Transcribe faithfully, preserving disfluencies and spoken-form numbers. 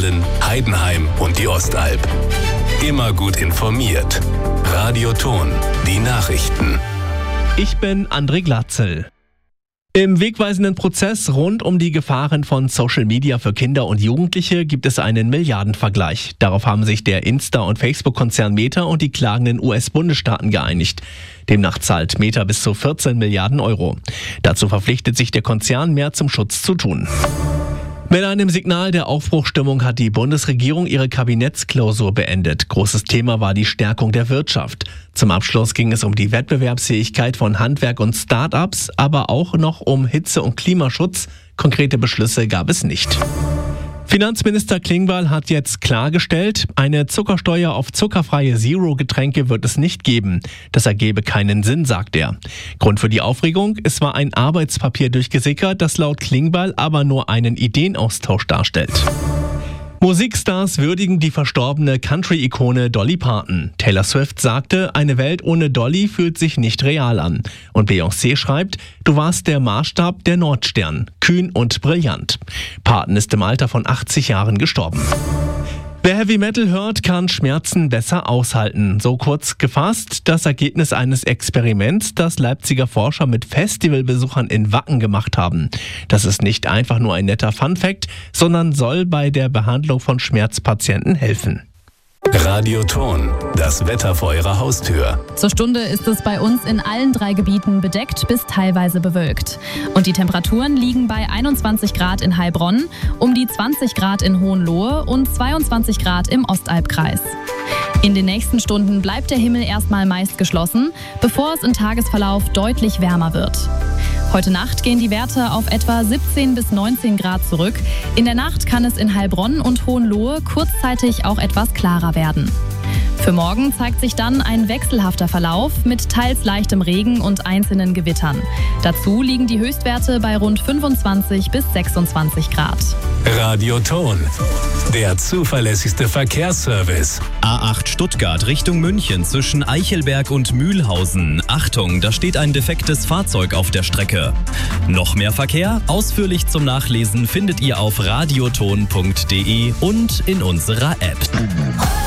Baden, Heidenheim und die Ostalb. Immer gut informiert. Radio Thon, die Nachrichten. Ich bin André Glatzel. Im wegweisenden Prozess rund um die Gefahren von Social Media für Kinder und Jugendliche gibt es einen Milliardenvergleich. Darauf haben sich der Insta- und Facebook-Konzern Meta und die klagenden U S-Bundesstaaten geeinigt. Demnach zahlt Meta bis zu vierzehn Milliarden Euro. Dazu verpflichtet sich der Konzern, mehr zum Schutz zu tun. Mit einem Signal der Aufbruchstimmung hat die Bundesregierung ihre Kabinettsklausur beendet. Großes Thema war die Stärkung der Wirtschaft. Zum Abschluss ging es um die Wettbewerbsfähigkeit von Handwerk und Start-ups, aber auch noch um Hitze- und Klimaschutz. Konkrete Beschlüsse gab es nicht. Finanzminister Klingbeil hat jetzt klargestellt, eine Zuckersteuer auf zuckerfreie Zero-Getränke wird es nicht geben. Das ergebe keinen Sinn, sagt er. Grund für die Aufregung: Es war ein Arbeitspapier durchgesickert, das laut Klingbeil aber nur einen Ideenaustausch darstellt. Musikstars würdigen die verstorbene Country-Ikone Dolly Parton. Taylor Swift sagte, eine Welt ohne Dolly fühlt sich nicht real an. Und Beyoncé schreibt, du warst der Maßstab der Nordstern, kühn und brillant. Parton ist im Alter von achtzig Jahren gestorben. Wer Heavy Metal hört, kann Schmerzen besser aushalten. So kurz gefasst das Ergebnis eines Experiments, das Leipziger Forscher mit Festivalbesuchern in Wacken gemacht haben. Das ist nicht einfach nur ein netter Funfact, sondern soll bei der Behandlung von Schmerzpatienten helfen. Radio Thon, das Wetter vor Ihrer Haustür. Zur Stunde ist es bei uns in allen drei Gebieten bedeckt bis teilweise bewölkt. Und die Temperaturen liegen bei einundzwanzig Grad in Heilbronn, um die zwanzig Grad in Hohenlohe und zweiundzwanzig Grad im Ostalbkreis. In den nächsten Stunden bleibt der Himmel erstmal meist geschlossen, bevor es im Tagesverlauf deutlich wärmer wird. Heute Nacht gehen die Werte auf etwa siebzehn bis neunzehn Grad zurück. In der Nacht kann es in Heilbronn und Hohenlohe kurzzeitig auch etwas klarer werden. Für morgen zeigt sich dann ein wechselhafter Verlauf mit teils leichtem Regen und einzelnen Gewittern. Dazu liegen die Höchstwerte bei rund fünfundzwanzig bis sechsundzwanzig Grad. Radio Thon, der zuverlässigste Verkehrsservice. A acht Stuttgart Richtung München zwischen Eichelberg und Mühlhausen. Achtung, da steht ein defektes Fahrzeug auf der Strecke. Noch mehr Verkehr? Ausführlich zum Nachlesen findet ihr auf radioton punkt de und in unserer App.